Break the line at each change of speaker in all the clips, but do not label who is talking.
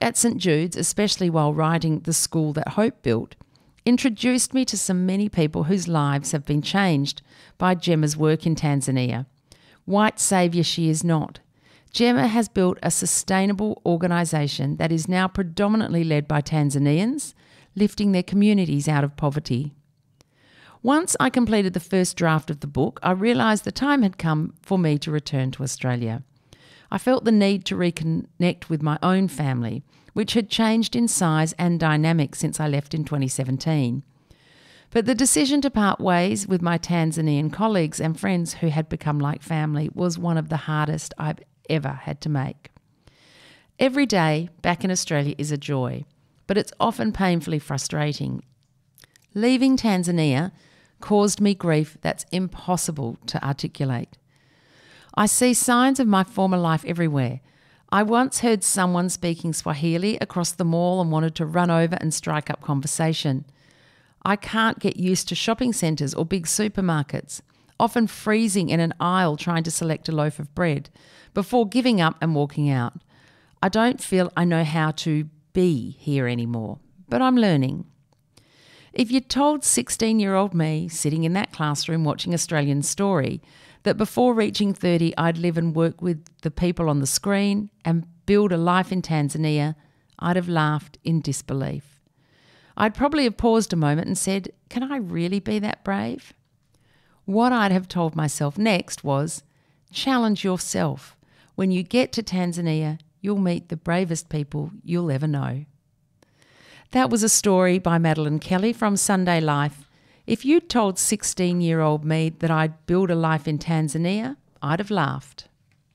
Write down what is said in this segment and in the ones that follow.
at St Jude's, especially while writing The School That Hope Built, introduced me to so many people whose lives have been changed by Gemma's work in Tanzania. White saviour she is not. Gemma has built a sustainable organisation that is now predominantly led by Tanzanians, lifting their communities out of poverty. Once I completed the first draft of the book, I realised the time had come for me to return to Australia. I felt the need to reconnect with my own family, which had changed in size and dynamic since I left in 2017. But the decision to part ways with my Tanzanian colleagues and friends who had become like family was one of the hardest I've ever had to make. Every day back in Australia is a joy, but it's often painfully frustrating. Leaving Tanzania caused me grief that's impossible to articulate. I see signs of my former life everywhere. I once heard someone speaking Swahili across the mall and wanted to run over and strike up conversation. I can't get used to shopping centres or big supermarkets, often freezing in an aisle trying to select a loaf of bread before giving up and walking out. I don't feel I know how to be here anymore, but I'm learning. If you told 16-year-old me, sitting in that classroom watching Australian Story, that before reaching 30 I'd live and work with the people on the screen and build a life in Tanzania, I'd have laughed in disbelief. I'd probably have paused a moment and said, can I really be that brave? What I'd have told myself next was, challenge yourself. When you get to Tanzania, you'll meet the bravest people you'll ever know. That was a story by Madeline Kelly from Sunday Life. If you'd told 16-year-old me that I'd build a life in Tanzania, I'd have laughed.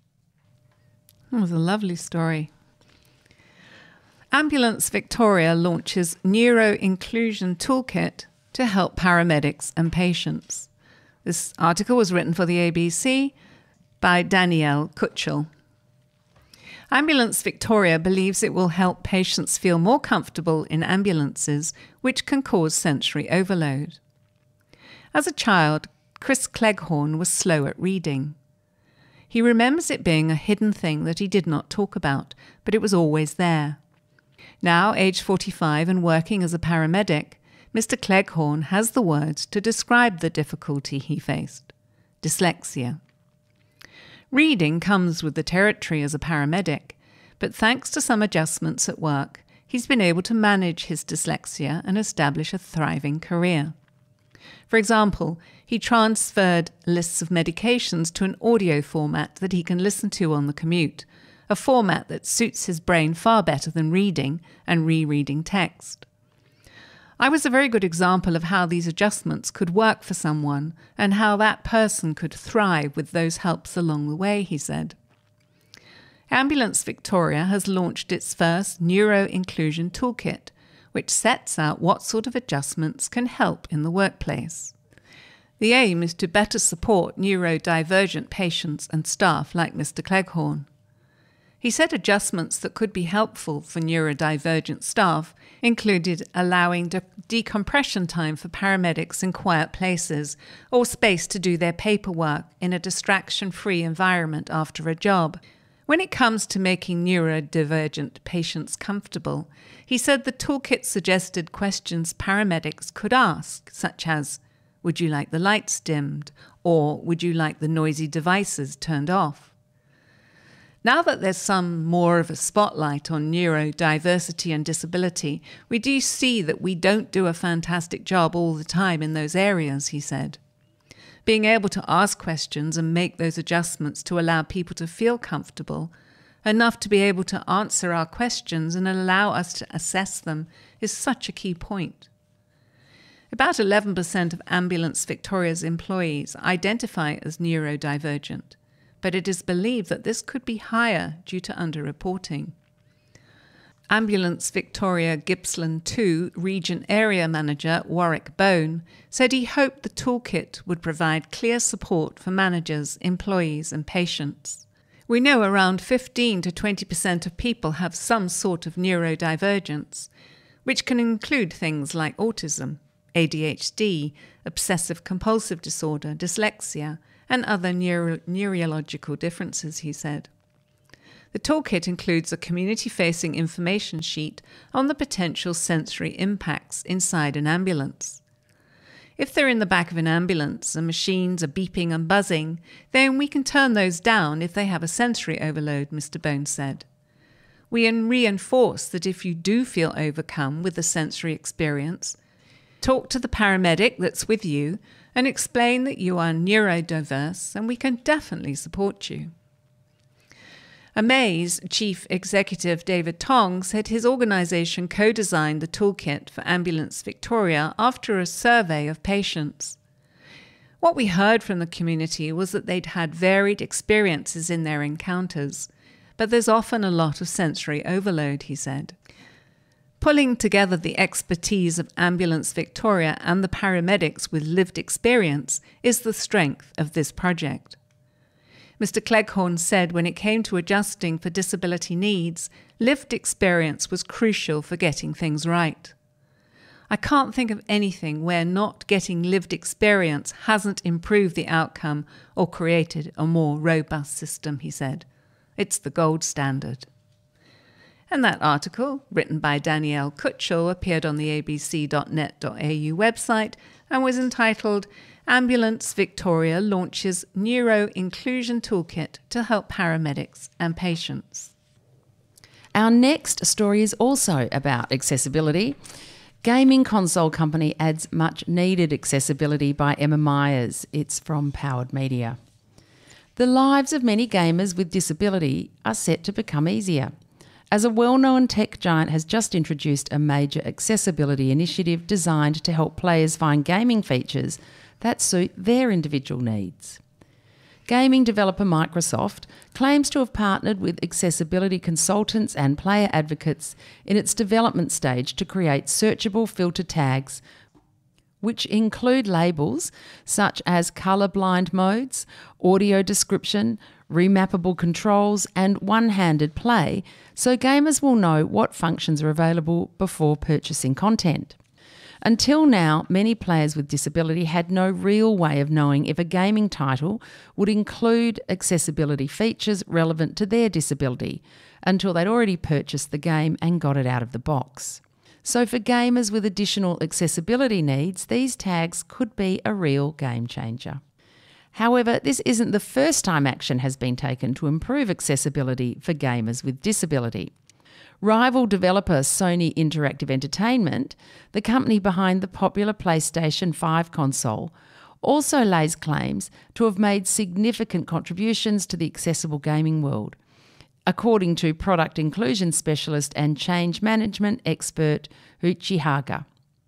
That was a lovely story. Ambulance Victoria launches Neuro-Inclusion Toolkit to help paramedics and patients. This article was written for the ABC by Danielle Kutschel. Ambulance Victoria believes it will help patients feel more comfortable in ambulances, which can cause sensory overload. As a child, Chris Cleghorn was slow at reading. He remembers it being a hidden thing that he did not talk about, but it was always there. Now, aged 45 and working as a paramedic, Mr. Cleghorn has the words to describe the difficulty he faced: dyslexia. Reading comes with the territory as a paramedic, but thanks to some adjustments at work, he's been able to manage his dyslexia and establish a thriving career. For example, he transferred lists of medications to an audio format that he can listen to on the commute, a format that suits his brain far better than reading and rereading text. I was a very good example of how these adjustments could work for someone and how that person could thrive with those helps along the way, he said. Ambulance Victoria has launched its first Neuro-Inclusion Toolkit, which sets out what sort of adjustments can help in the workplace. The aim is to better support neurodivergent patients and staff like Mr. Cleghorn. He said adjustments that could be helpful for neurodivergent staff included allowing decompression time for paramedics in quiet places or space to do their paperwork in a distraction-free environment after a job. When it comes to making neurodivergent patients comfortable, he said the toolkit suggested questions paramedics could ask, such as, would you like the lights dimmed? Or would you like the noisy devices turned off? Now that there's some more of a spotlight on neurodiversity and disability, we do see that we don't do a fantastic job all the time in those areas, he said. Being able to ask questions and make those adjustments to allow people to feel comfortable, enough to be able to answer our questions and allow us to assess them, is such a key point. About 11% of Ambulance Victoria's employees identify as neurodivergent, but it is believed that this could be higher due to underreporting. Ambulance Victoria Gippsland 2 Region Area Manager Warwick Bone said he hoped the toolkit would provide clear support for managers, employees and patients. We know around 15 to 20% of people have some sort of neurodivergence, which can include things like autism, ADHD, obsessive-compulsive disorder, dyslexia, and other neurological differences, he said. The toolkit includes a community-facing information sheet on the potential sensory impacts inside an ambulance. If they're in the back of an ambulance and machines are beeping and buzzing, then we can turn those down if they have a sensory overload, Mr. Bones said. We reinforce that if you do feel overcome with the sensory experience, talk to the paramedic that's with you and explain that you are neurodiverse and we can definitely support you. Amaze Chief Executive David Tong said his organisation co-designed the toolkit for Ambulance Victoria after a survey of patients. What we heard from the community was that they'd had varied experiences in their encounters, but there's often a lot of sensory overload, he said. Pulling together the expertise of Ambulance Victoria and the paramedics with lived experience is the strength of this project. Mr. Cleghorn said when it came to adjusting for disability needs, lived experience was crucial for getting things right. I can't think of anything where not getting lived experience hasn't improved the outcome or created a more robust system, he said. It's the gold standard. And that article, written by Danielle Kutschel, appeared on the abc.net.au website and was entitled Ambulance Victoria Launches Neuro Inclusion Toolkit to Help Paramedics and Patients.
Our next story is also about accessibility. Gaming console company adds much needed accessibility by Emma Myers. It's from Powered Media. The lives of many gamers with disability are set to become easier, as a well-known tech giant has just introduced a major accessibility initiative designed to help players find gaming features that suit their individual needs. Gaming developer Microsoft claims to have partnered with accessibility consultants and player advocates in its development stage to create searchable filter tags, which include labels such as colourblind modes, audio description, remappable controls, and one-handed play, so gamers will know what functions are available before purchasing content. Until now, many players with disability had no real way of knowing if a gaming title would include accessibility features relevant to their disability until they'd already purchased the game and got it out of the box. So for gamers with additional accessibility needs, these tags could be a real game changer. However, this isn't the first time action has been taken to improve accessibility for gamers with disability. Rival developer Sony Interactive Entertainment, the company behind the popular PlayStation 5 console, also lays claims to have made significant contributions to the accessible gaming world, according to product inclusion specialist and change management expert Huichi Haga.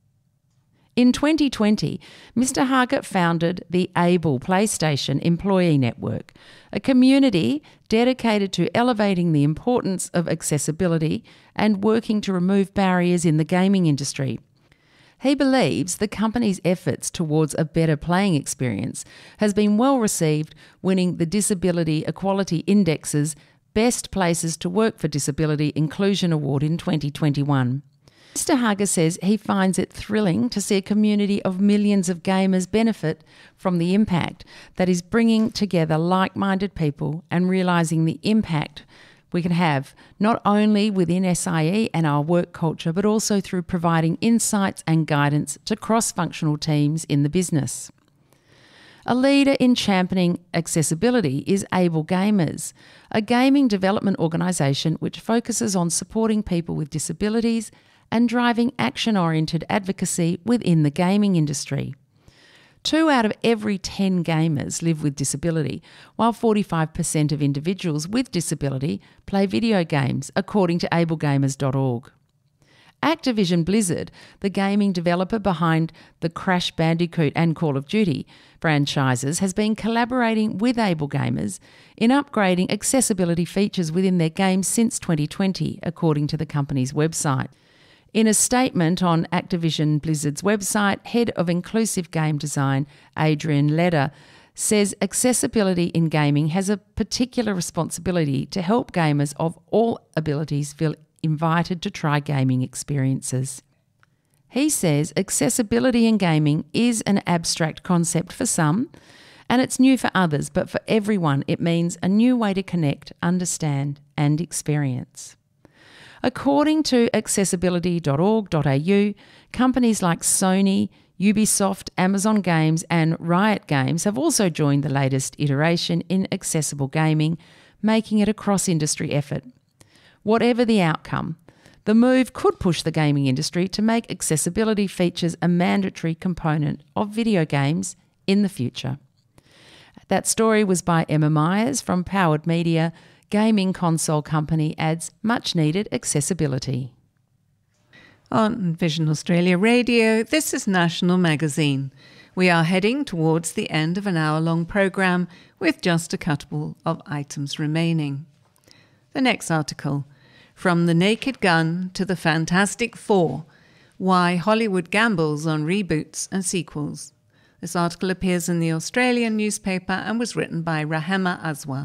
In 2020, Mr. Haga founded the Able PlayStation Employee Network, a community dedicated to elevating the importance of accessibility and working to remove barriers in the gaming industry. He believes the company's efforts towards a better playing experience has been well received, winning the Disability Equality Index's Best Places to Work for Disability Inclusion Award in 2021. Mr. Haga says he finds it thrilling to see a community of millions of gamers benefit from the impact that is bringing together like-minded people and realising the impact we can have not only within SIE and our work culture, but also through providing insights and guidance to cross-functional teams in the business. A leader in championing accessibility is Able Gamers, a gaming development organisation which focuses on supporting people with disabilities and driving action-oriented advocacy within the gaming industry. 2 out of every 10 gamers live with disability, while 45% of individuals with disability play video games, according to ablegamers.org. Activision Blizzard, the gaming developer behind the Crash Bandicoot and Call of Duty franchises, has been collaborating with Able Gamers in upgrading accessibility features within their games since 2020, according to the company's website. In a statement on Activision Blizzard's website, Head of Inclusive Game Design, Adrian Leder, says accessibility in gaming has a particular responsibility to help gamers of all abilities feel invited to try gaming experiences. He says accessibility in gaming is an abstract concept for some, And it's new for others, but for everyone it means a new way to connect, understand and experience. According to accessibility.org.au, companies like Sony, Ubisoft, Amazon Games and Riot Games have also joined the latest iteration in accessible gaming, making it a cross-industry effort. Whatever the outcome, the move could push the gaming industry to make accessibility features a mandatory component of video games in the future. That story was by Emma Myers from Powered Media. Gaming console company adds much needed accessibility.
On Vision Australia Radio, this is National Magazine. We are heading towards the end of an hour-long programme with just a couple of items remaining. The next article, From the Naked Gun to the Fantastic Four, Why Hollywood Gambles on Reboots and Sequels. This article appears in the Australian newspaper and was written by Rahema Aswa.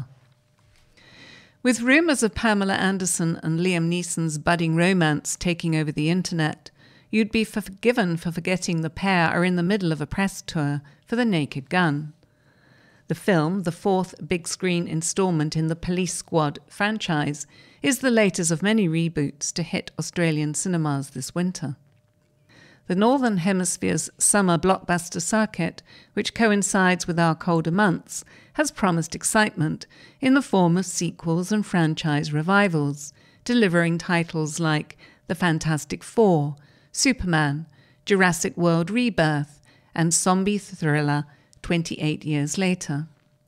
With rumours of Pamela Anderson and Liam Neeson's budding romance taking over the internet, you'd be forgiven for forgetting the pair are in the middle of a press tour for The Naked Gun. The film, the fourth big-screen instalment in the Police Squad franchise, is the latest of many reboots to hit Australian cinemas this winter. The Northern Hemisphere's summer blockbuster circuit, which coincides with our colder months, has promised excitement in the form of sequels and franchise revivals, delivering titles like The Fantastic Four, Superman, Jurassic World Rebirth, and zombie thriller 28 Years Later.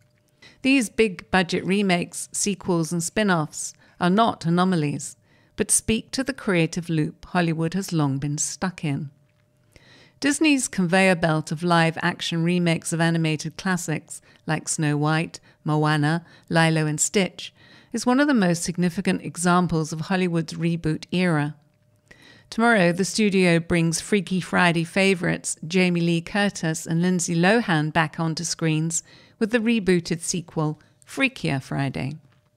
These big-budget remakes, sequels and spin-offs are not anomalies, but speak to the creative loop Hollywood has long been stuck in. Disney's conveyor belt of live-action remakes of animated classics like Snow White, Moana, Lilo and Stitch is one of the most significant examples of Hollywood's reboot era. Tomorrow, the studio brings Freaky Friday favourites Jamie Lee Curtis and Lindsay Lohan back onto screens with the rebooted sequel, Freakier Friday.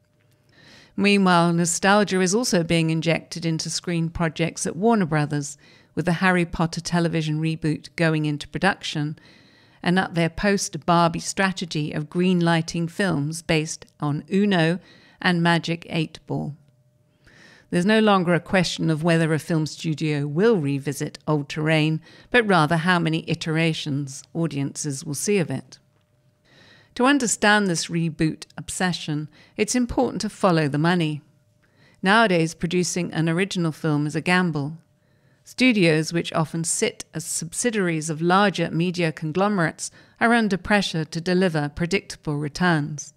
Meanwhile, nostalgia is also being injected into screen projects at Warner Brothers, with the Harry Potter television reboot going into production, and at their post-Barbie strategy of green-lighting films based on Uno and Magic 8 Ball. There's no longer a question of whether a film studio will revisit old terrain, but rather how many iterations audiences will see of it. To understand this reboot obsession, it's important to follow the money. Nowadays, producing an original film is a gamble. Studios, which often sit as subsidiaries of larger media conglomerates, are under pressure to deliver predictable returns.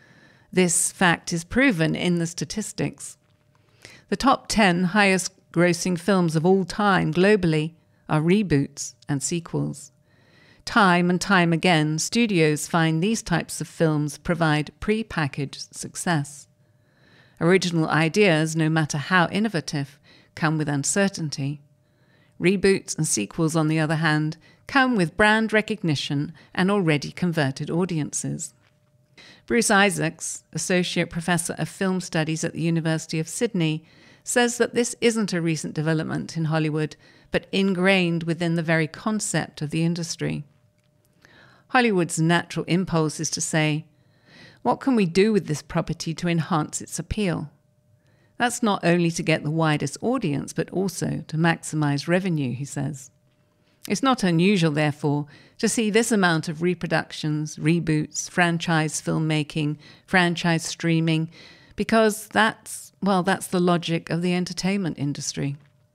This fact is proven in the statistics. The top 10 highest grossing films of all time globally are reboots and sequels. Time and time again, studios find these types of films provide pre-packaged success. Original ideas, no matter how innovative, come with uncertainty. Reboots and sequels, on the other hand, come with brand recognition and already converted audiences. Bruce Isaacs, Associate Professor of Film Studies at the University of Sydney, says that this isn't a recent development in Hollywood, but ingrained within the very concept of the industry. Hollywood's natural impulse is to say, what can we do with this property to enhance its appeal? That's not only to get the widest audience, but also to maximize revenue, he says. It's not unusual, therefore, to see this amount of reproductions, reboots, franchise filmmaking, franchise streaming, because that's the logic of the entertainment industry.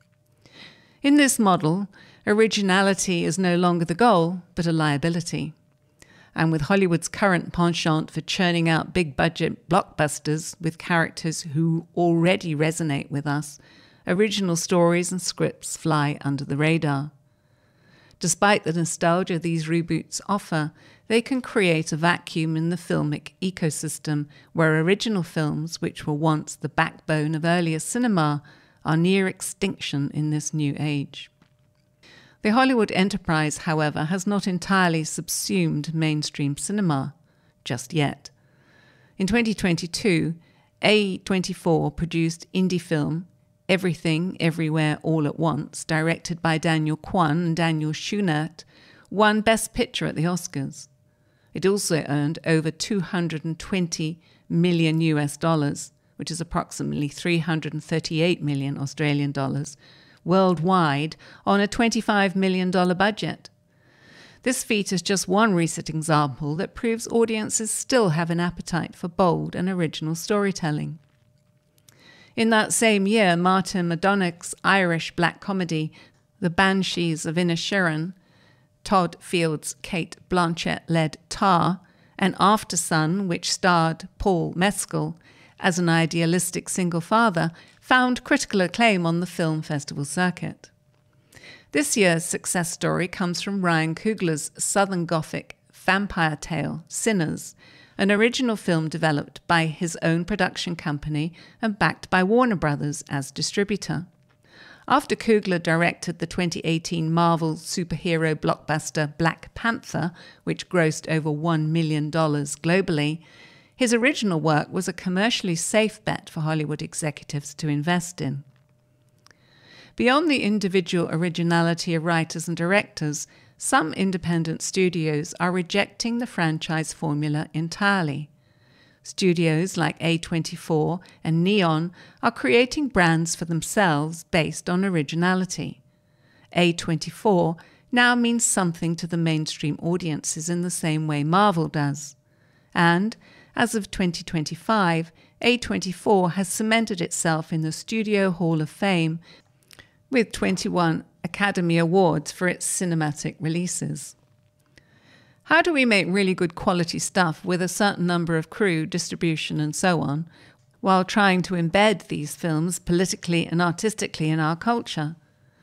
In this model, originality is no longer the goal, but a liability. And with Hollywood's current penchant for churning out big-budget blockbusters with characters who already resonate with us, original stories and scripts fly under the radar. Despite the nostalgia these reboots offer, they can create a vacuum in the filmic ecosystem where original films, which were once the backbone of earlier cinema, are near extinction in this new age. The Hollywood enterprise, however, has not entirely subsumed mainstream cinema, just yet. In 2022, A24 produced indie film Everything, Everywhere, All at Once, directed by Daniel Kwan and Daniel Schunert, won Best Picture at the Oscars. It also earned over 220 million US dollars, which is approximately 338 million Australian dollars, worldwide on a $25 million budget. This feat is just one recent example that proves audiences still have an appetite for bold and original storytelling. In that same year, Martin McDonagh's Irish black comedy, The Banshees of Inisherin, Todd Field's Kate Blanchett-led Tar, and Aftersun, which starred Paul Mescal as an idealistic single father, found critical acclaim on the film festival circuit. This year's success story comes from Ryan Coogler's Southern Gothic vampire tale, Sinners, an original film developed by his own production company and backed by Warner Brothers as distributor. After Coogler directed the 2018 Marvel superhero blockbuster Black Panther, which grossed over $1 million globally, his original work was a commercially safe bet for Hollywood executives to invest in. Beyond the individual originality of writers and directors, some independent studios are rejecting the franchise formula entirely. Studios like A24 and Neon are creating brands for themselves based on originality. A24 now means something to the mainstream audiences in the same way Marvel does. And, as of 2025, A24 has cemented itself in the Studio Hall of Fame with 21 Academy Awards for its cinematic releases. How do we make really good quality stuff with a certain number of crew, distribution, and so on, while trying to embed these films politically and artistically in our culture?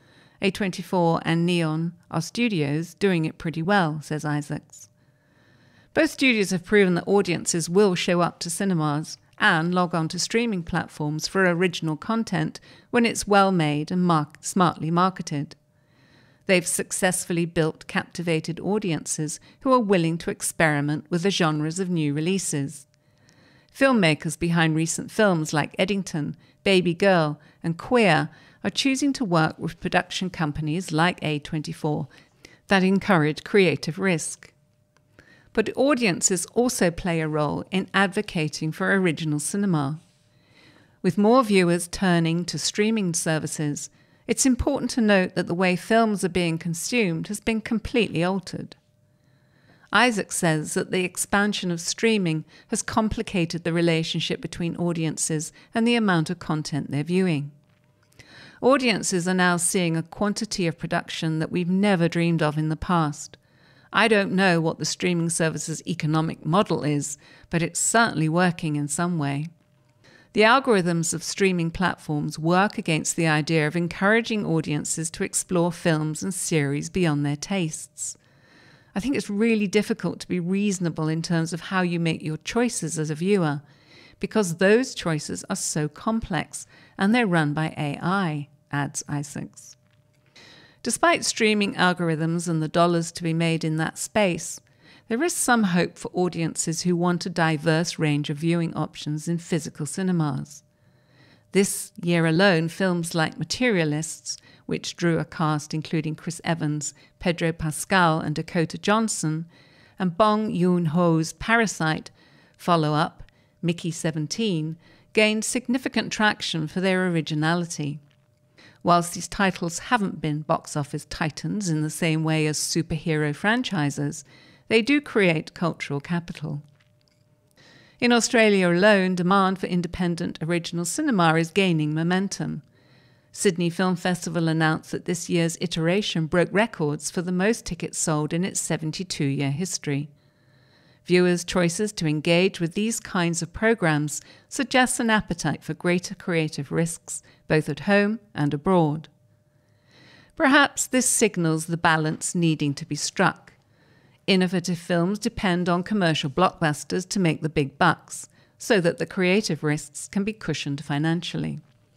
A24 and Neon are studios doing it pretty well, says Isaacs. Both studios have proven that audiences will show up to cinemas and log on to streaming platforms for original content when it's well made and smartly marketed. They've successfully built captivated audiences who are willing to experiment with the genres of new releases. Filmmakers behind recent films like Eddington, Baby Girl, and Queer are choosing to work with production companies like A24 that encourage creative risk. But audiences also play a role in advocating for original cinema. With more viewers turning to streaming services, it's important to note that the way films are being consumed has been completely altered. Isaac says that the expansion of streaming has complicated the relationship between audiences and the amount of content they're viewing. Audiences are now seeing a quantity of production that we've never dreamed of in the past. I don't know what the streaming service's economic model is, but it's certainly working in some way. The algorithms of streaming platforms work against the idea of encouraging audiences to explore films and series beyond their tastes. I think it's really difficult to be reasonable in terms of how you make your choices as a viewer, because those choices are so complex and they're run by AI, adds Isaacs. Despite streaming algorithms and the dollars to be made in that space, there is some hope for audiences who want a diverse range of viewing options in physical cinemas. This year alone, films like Materialists, which drew a cast including Chris Evans, Pedro Pascal and Dakota Johnson, and Bong Joon-ho's Parasite follow-up, Mickey 17, gained significant traction for their originality. Whilst these titles haven't been box office titans in the same way as superhero franchises, they do create cultural capital. In Australia alone, demand for independent original cinema is gaining momentum. Sydney Film Festival announced that this year's iteration broke records for the most tickets sold in its 72-year history. Viewers' choices to engage with these kinds of programs suggest an appetite for greater creative risks, both at home and abroad. Perhaps this signals the balance needing to be struck. Innovative films depend on commercial blockbusters to make the big bucks, so that the creative risks can be cushioned financially.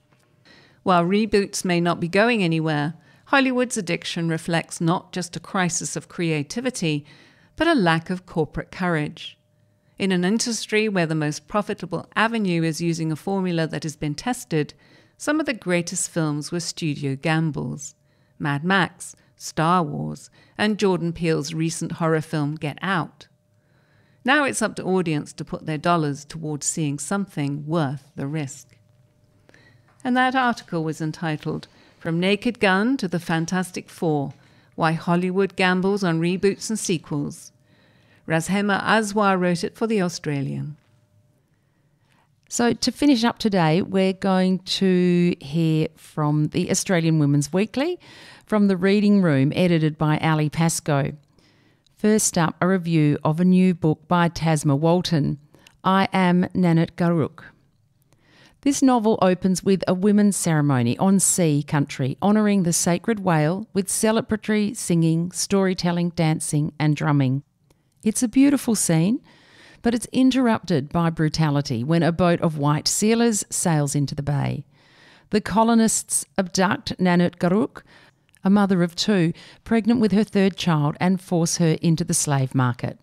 While reboots may not be going anywhere, Hollywood's addiction reflects not just a crisis of creativity, but a lack of corporate courage. In an industry where the most profitable avenue is using a formula that has been tested, some of the greatest films were studio gambles. Mad Max, Star Wars, and Jordan Peele's recent horror film Get Out. Now it's up to audience to put their dollars towards seeing something worth the risk. And that article was entitled From Naked Gun to the Fantastic Four, Why Hollywood Gambles on Reboots and Sequels. Razhema Aswar wrote it for The Australian.
So to finish up today, we're going to hear from the Australian Women's Weekly, from the Reading Room, edited by Ali Pascoe. First up, a review of a new book by Tasma Walton, I Am Nanit Garuk. This novel opens with a women's ceremony on sea country, honouring the sacred whale with celebratory singing, storytelling, dancing and drumming. It's a beautiful scene, but it's interrupted by brutality when a boat of white sealers sails into the bay. The colonists abduct Nanit Garuk, a mother of two, pregnant with her third child, and force her into the slave market.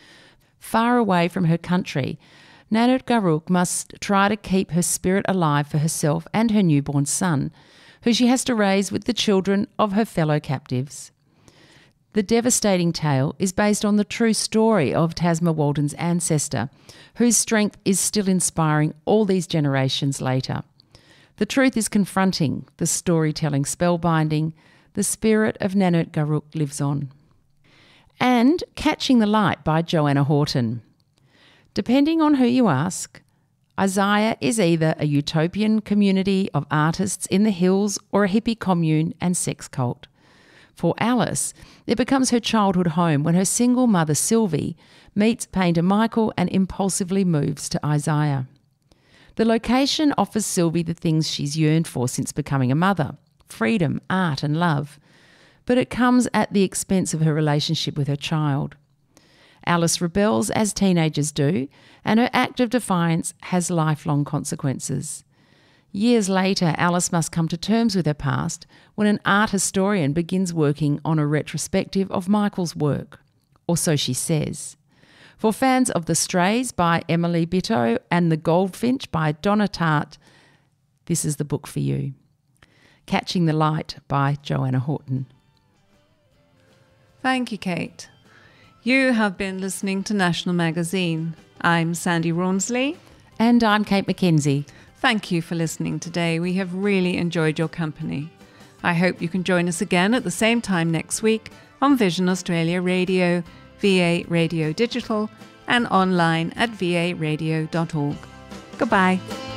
Far away from her country, Nanit Garuk must try to keep her spirit alive for herself and her newborn son, who she has to raise with the children of her fellow captives. The devastating tale is based on the true story of Tasma Walton's ancestor, whose strength is still inspiring all these generations later. The truth is confronting, the storytelling spellbinding, the spirit of Nanit Garuk lives on. And Catching the Light by Joanna Horton. Depending on who you ask, Isaiah is either a utopian community of artists in the hills or a hippie commune and sex cult. For Alice, it becomes her childhood home when her single mother Sylvie meets painter Michael and impulsively moves to Isaiah. The location offers Sylvie the things she's yearned for since becoming a mother: freedom, art and love. But it comes at the expense of her relationship with her child. Alice rebels as teenagers do, and her act of defiance has lifelong consequences. Years later, Alice must come to terms with her past when an art historian begins working on a retrospective of Michael's work, or so she says. For fans of The Strays by Emily Bitto and The Goldfinch by Donna Tartt, this is the book for you. Catching the Light by Joanna Horton.
Thank you, Kate. You have been listening to National Magazine. I'm Sandy Rawnsley.
And I'm Kate McKenzie.
Thank you for listening today. We have really enjoyed your company. I hope you can join us again at the same time next week on Vision Australia Radio, VA Radio Digital, and online at varadio.org. Goodbye.